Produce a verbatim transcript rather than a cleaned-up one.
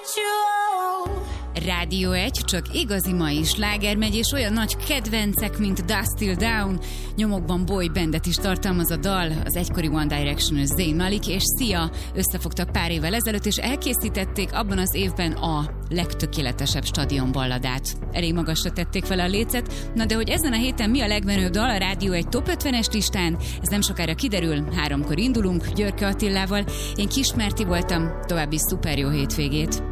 Rádió egy, csak igazi mai sláger megy, és olyan nagy kedvencek, mint Dust Till Dawn, nyomokban boy bandet is tartalmaz a dal, az egykori One Direction-ös Zayn Malik és Sia összefogtak pár évvel ezelőtt, és elkészítették abban az évben a legtökéletesebb stadionballadát. Elég magasra tették fel a lécet, na de hogy ezen a héten mi a legmenőbb dal a Rádió egy top ötvenes listán, ez nem sokára kiderül, háromkor indulunk Györke Attilával, én Kis Merti voltam, további szuper jó hétvégét!